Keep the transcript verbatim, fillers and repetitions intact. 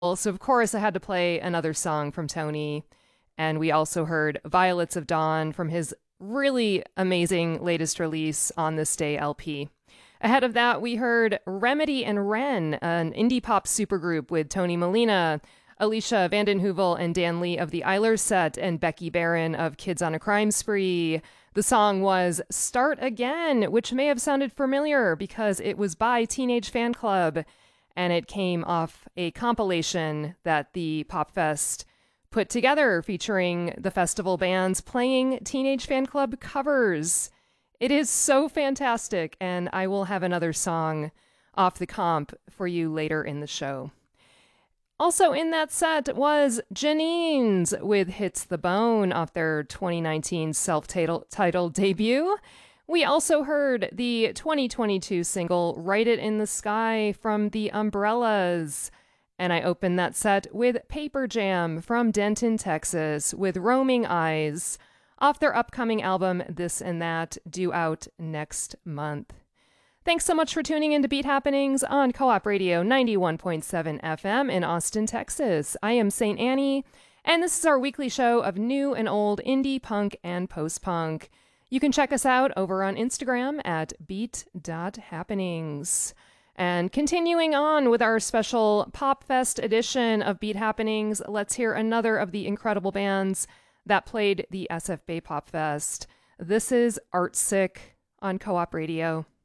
So, of course, I had to play another song from Tony. And we also heard Violets of Dawn from his really amazing latest release, On This Day L P. Ahead of that, we heard Remedy and Ren, an indie pop supergroup with Tony Molina, Alicia Vanden Heuvel, and Dan Lee of the Eilers Set, and Becky Barron of Kids on a Crime Spree. The song was Start Again, which may have sounded familiar because it was by Teenage Fan Club, and it came off a compilation that the Pop Fest put together featuring the festival bands playing Teenage Fan Club covers. It is so fantastic, and I will have another song off the comp for you later in the show. Also in that set was Janine's with Hits the Bone off their twenty nineteen self-titled debut. We also heard the twenty twenty-two single Write It in the Sky from The Umbrellas. And I opened that set with Paper Jam from Denton, Texas, with Roaming Eyes off their upcoming album This and That, due out next month. Thanks so much for tuning in to Beat Happenings on Co-op Radio ninety-one point seven F M in Austin, Texas. I am Saint Annie, and this is our weekly show of new and old indie punk and post-punk. You can check us out over on Instagram at beat dot happenings. And continuing on with our special Pop Fest edition of Beat Happenings, let's hear another of the incredible bands that played the S F Bay Pop Fest. This is Artsick on Co-op Radio.